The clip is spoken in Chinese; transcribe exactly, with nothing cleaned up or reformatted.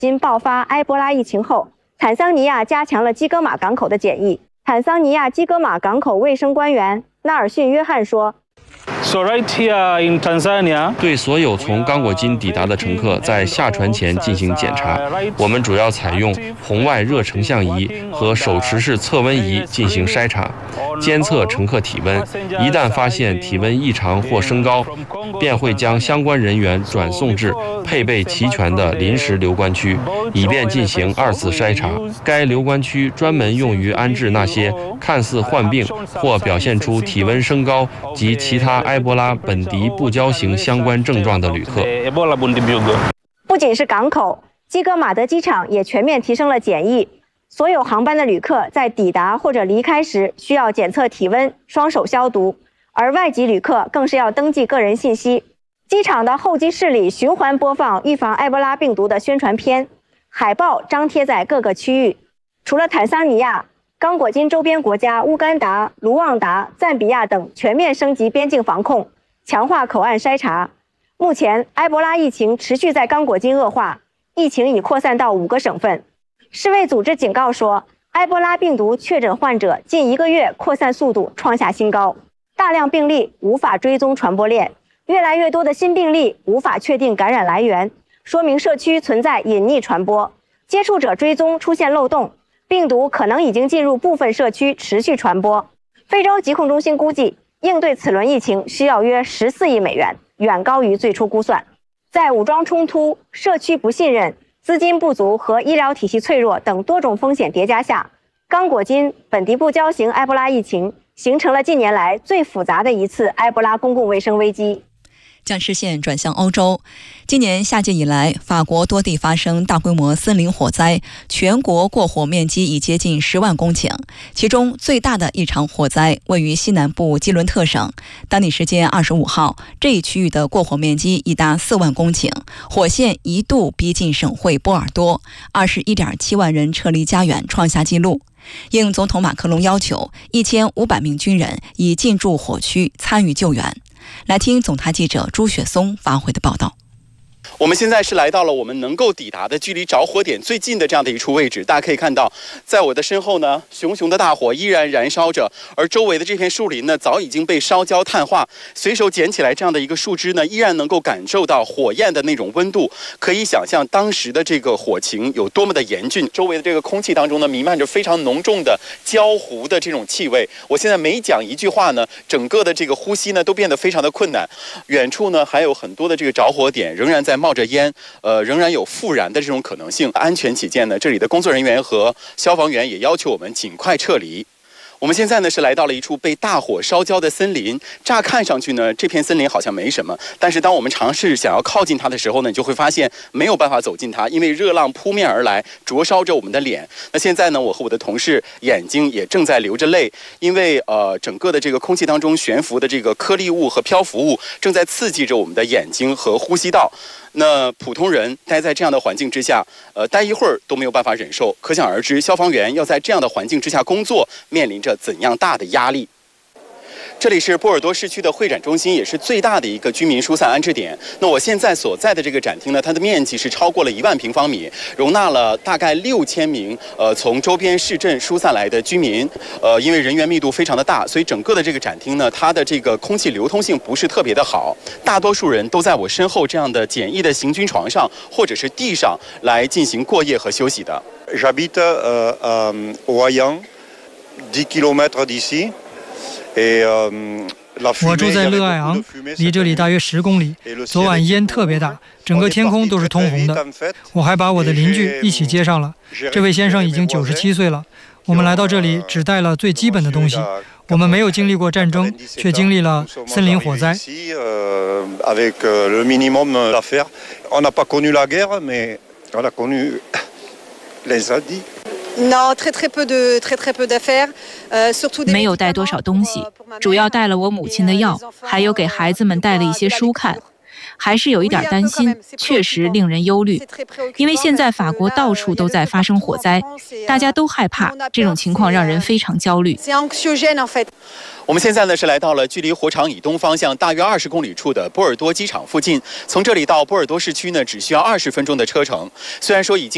今爆发埃博拉疫情后，坦桑尼亚加强了基戈马港口的检疫。坦桑尼亚基戈马港口卫生官员纳尔逊·约翰说。 So right here in Tanzania， 对所有从刚果金抵达的乘客在下船前进行检查。我们主要采用红外热成像仪和手持式测温仪进行筛查，监测乘客体温。一旦发现体温异常或升高，便会将相关人员转送至配备齐全的临时留观区，以便进行二次筛查。该留观区专门用于安置那些看似患病或表现出体温升高及其他埃博拉本迪布胶型相关症状的旅客。 不仅是港口，基戈马德机场也全面提升了检疫。所有航班的旅客在抵达或者离开时需要检测体温、双手消毒，而外籍旅客更是要登记个人信息。机场的候机室里循环播放预防埃博拉病毒的宣传片，海报张贴在各个区域。除了坦桑尼亚，刚果金周边国家乌干达、卢旺达、赞比亚等全面升级边境防控，强化口岸筛查。目前，埃博拉疫情持续在刚果金恶化，疫情已扩散到五个省份。世卫组织警告说，埃博拉病毒确诊患者近一个月扩散速度创下新高，大量病例无法追踪传播链，越来越多的新病例无法确定感染来源，说明社区存在隐匿传播，接触者追踪出现漏洞。 病毒可能已经进入部分社区，持续传播。非洲疾控中心估计，应对此轮疫情需要约十四亿美元，远高于最初估算。在武装冲突、社区不信任、资金不足和医疗体系脆弱等多种风险叠加下，刚果金本迪布胶型埃博拉疫情形成了近年来最复杂的一次埃博拉公共卫生危机。 将视线转向欧洲，今年夏季以来，法国多地发生大规模森林火灾，全国过火面积已接近十万公顷。其中最大的一场火灾位于西南部基伦特省，当地时间二十五号，这一区域的过火面积已达四万公顷，火线一度逼近省会波尔多，二十一点七万人撤离家园，创下纪录。 应总统马克龙要求，一千五百名军人已进驻火区参与救援。来听总台记者朱雪松发回的报道。 我们现在是来到了我们能够抵达的距离着火点最近的这样的一处位置。大家可以看到，在我的身后呢，熊熊的大火依然燃烧着，而周围的这片树林呢，早已经被烧焦碳化。随手捡起来这样的一个树枝呢，依然能够感受到火焰的那种温度，可以想象当时的这个火情有多么的严峻。周围的这个空气当中呢，弥漫着非常浓重的焦糊的这种气味。我现在每讲一句话呢，整个的这个呼吸呢，都变得非常的困难。远处呢，还有很多的这个着火点仍然在冒着烟，呃，仍然有复燃的这种可能性。安全起见呢，这里的工作人员和消防员也要求我们尽快撤离。我们现在呢是来到了一处被大火烧焦的森林，乍看上去呢，这片森林好像没什么，但是当我们尝试想要靠近它的时候呢，你就会发现没有办法走近它，因为热浪扑面而来，灼烧着我们的脸。那现在呢，我和我的同事眼睛也正在流着泪，因为呃，整个的这个空气当中悬浮的这个颗粒物和漂浮物正在刺激着我们的眼睛和呼吸道。那普通人待在这样的环境之下，呃，待一会儿都没有办法忍受，可想而知，消防员要在这样的环境之下工作，面临着怎样大的压力。这里是波尔多市区的会展中心，也是最大的一个居民疏散安置点。那我现在所在的这个展厅呢，它的面积是超过了一万平方米，容纳了大概六千名呃从周边市镇疏散来的居民。呃，因为人员密度非常的大，所以整个的这个展厅呢，它的这个空气流通性不是特别的好。大多数人都在我身后这样的简易的行军床上或者是地上来进行过夜和休息的。 J'habite euh, à Royan, dix kilomètres d'ici. 我住在勒艾昂，离这里大约十公里。昨晚烟特别大，整个天空都是通红的。我还把我的邻居一起接上了。这位先生已经九十七岁了。我们来到这里只带了最基本的东西。我们没有经历过战争，却经历了森林火灾。 没有带多少东西，主要带了我母亲的药，还有给孩子们带了一些书看。还是有一点担心，确实令人忧虑，因为现在法国到处都在发生火灾，大家都害怕，这种情况让人非常焦虑。 我们现在呢是来到了距离火场以东方向大约二十公里处的波尔多机场附近，从这里到波尔多市区呢只需要二十分钟的车程。虽然说已经